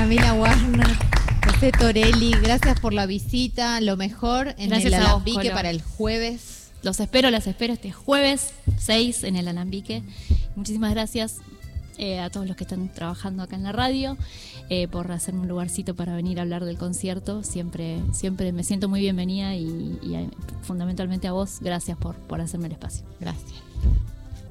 Camila Warner, José Torelli, gracias por la visita. Lo mejor en Gracias el a vos, Alambique Colo. para el jueves. Las espero este jueves 6 en el Alambique. Muchísimas gracias a todos los que están trabajando acá en la radio por hacerme un lugarcito para venir a hablar del concierto. Siempre me siento muy bienvenida y fundamentalmente a vos, gracias por hacerme el espacio. Gracias.